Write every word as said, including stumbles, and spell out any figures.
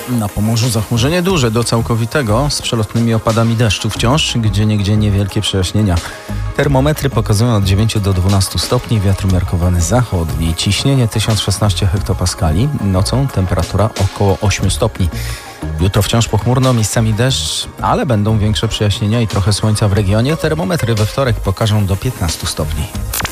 Na Pomorzu zachmurzenie duże do całkowitego z przelotnymi opadami deszczu wciąż, gdzieniegdzie niewielkie przejaśnienia. Termometry pokazują od dziewięciu do dwunastu stopni, wiatr umiarkowany zachodni, ciśnienie tysiąc szesnaście hektopaskali, nocą temperatura około ośmiu stopni. Jutro wciąż pochmurno, miejscami deszcz, ale będą większe przejaśnienia i trochę słońca w regionie. Termometry we wtorek pokażą do piętnastu stopni.